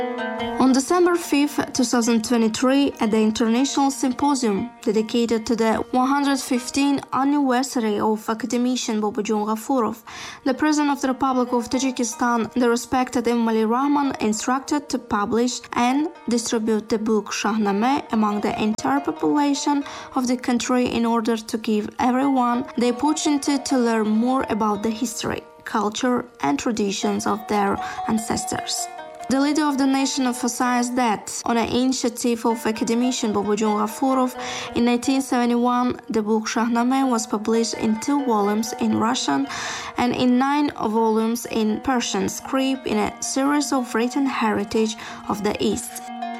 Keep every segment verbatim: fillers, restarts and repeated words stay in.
On December fifth, twenty twenty-three, at the International Symposium dedicated to the one hundred fifteenth anniversary of academician Bobojun Ghafurov, the President of the Republic of Tajikistan, the respected Emomali Rahmon, instructed to publish and distribute the book Shahnameh among the entire population of the country in order to give everyone the opportunity to learn more about the history, culture, and traditions of their ancestors. The leader of the nation emphasized that, on an initiative of academician Bobojun Ghafurov, in nineteen seventy-one, the book Shahnameh was published in two volumes in Russian and in nine volumes in Persian script in a series of written heritage of the East.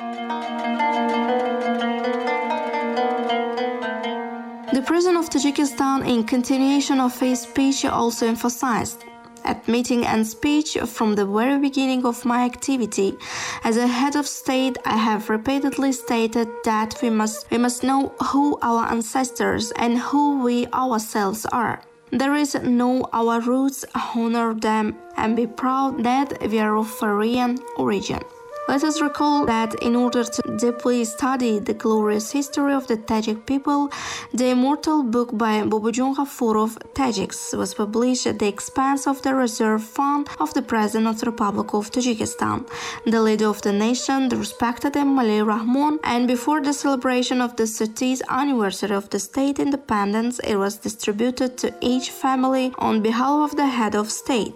The President of Tajikistan, in continuation of his speech, also emphasized, at meeting and speech from the very beginning of my activity as a head of state, I have repeatedly stated that we must we must know who our ancestors and who we ourselves are. There is know our roots, honor them, and be proud that we are of Aryan origin. Let us recall that in order to deeply study the glorious history of the Tajik people, the immortal book by Bobojun Ghafurov, Tajiks, was published at the expense of the reserve fund of the President of the Republic of Tajikistan, the leader of the nation, the respected Emomali Rahmon, and before the celebration of the thirtieth anniversary of the state independence, it was distributed to each family on behalf of the head of state.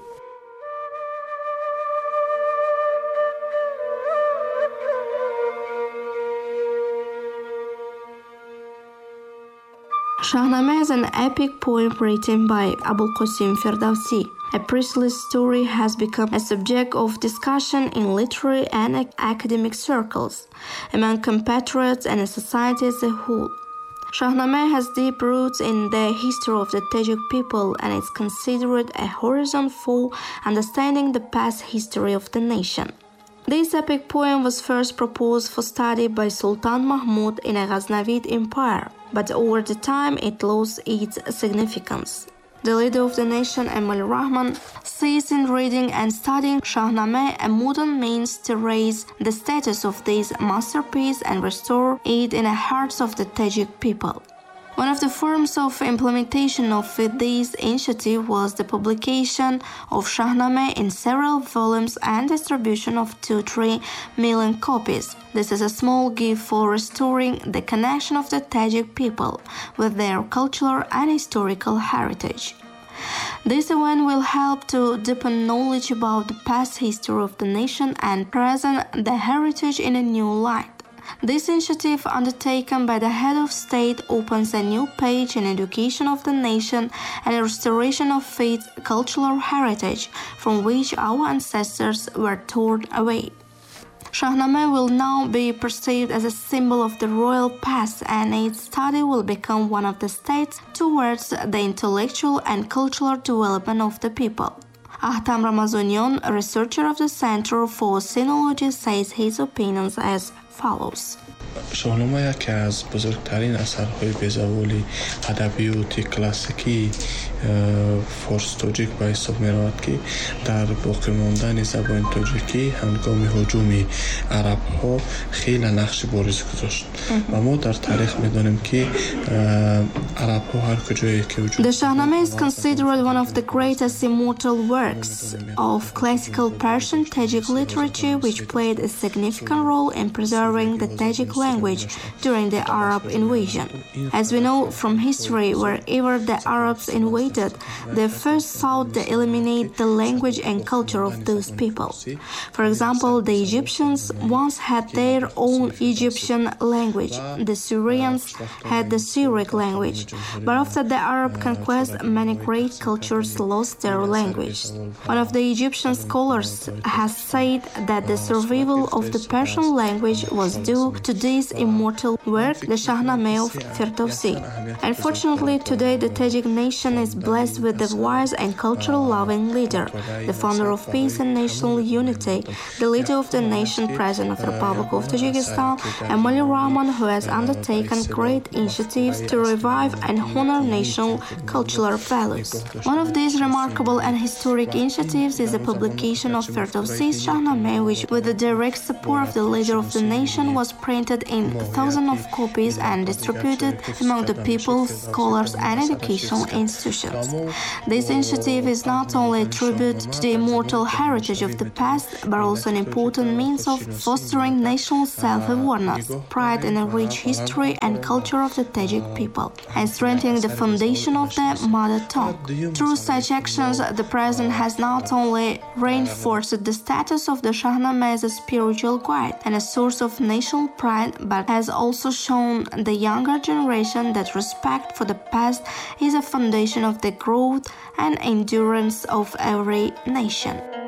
Shahnameh is an epic poem written by Abul Qasim Ferdowsi. A priestly story has become a subject of discussion in literary and academic circles, among compatriots and society as a whole. Shahnameh has deep roots in the history of the Tajik people and is considered a horizon for understanding the past history of the nation. This epic poem was first proposed for study by Sultan Mahmud in a Ghaznavid empire, but over the time it lost its significance. The leader of the nation, Emomali Rahmon, sees in reading and studying Shahnameh a modern means to raise the status of this masterpiece and restore it in the hearts of the Tajik people. One of the forms of implementation of this initiative was the publication of Shahnameh in several volumes and distribution of two to three million copies. This is a small gift for restoring the connection of the Tajik people with their cultural and historical heritage. This event will help to deepen knowledge about the past history of the nation and present the heritage in a new light. This initiative, undertaken by the head of state, opens a new page in education of the nation and a restoration of its cultural heritage from which our ancestors were torn away. Shahnameh will now be perceived as a symbol of the royal past, and its study will become one of the steps towards the intellectual and cultural development of the people. Ahtam Ramazonian, a researcher of the Center for Sinology, says his opinions as follows. شاهنامه یکی از بزرگترین اثرهای بیزبانی ادبیات کلاسیکی فارس تاجیک به حساب می رود که در باقی ماندن زبان تاجیکی هنگام هجوم عرب ها خیلی نقش بارز گذاشت و ما در تاریخ می دانیم که عرب ها هر کجایی که وجود The Shahnameh is considered one of the greatest immortal works of classical Persian Tajik literature, which played a significant role in preserving the Tajik language during the Arab invasion. As we know from history, wherever the Arabs invaded, they first sought to eliminate the language and culture of those people. For example, the Egyptians once had their own Egyptian language. The Syrians had the Syriac language. But after the Arab conquest, many great cultures lost their language. One of the Egyptian scholars has said that the survival of the Persian language was due to the Firdawsi's immortal work, the Shahnameh of Firdawsi. Unfortunately, today the Tajik nation is blessed with a wise and cultural-loving leader, the founder of peace and national unity, the leader of the nation, President of the Republic of Tajikistan, Emily Rahman, who has undertaken great initiatives to revive and honor national cultural values. One of these remarkable and historic initiatives is the publication of Firdawsi's Shahnameh, which, with the direct support of the leader of the nation, was printed in thousands of copies and distributed among the people, scholars, and educational institutions. This initiative is not only a tribute to the immortal heritage of the past, but also an important means of fostering national self-awareness, pride in a rich history and culture of the Tajik people, and strengthening the foundation of their mother tongue. Through such actions, the President has not only reinforced the status of the Shahnameh as a spiritual guide and a source of national pride, but has also shown the younger generation that respect for the past is a foundation of the growth and endurance of every nation.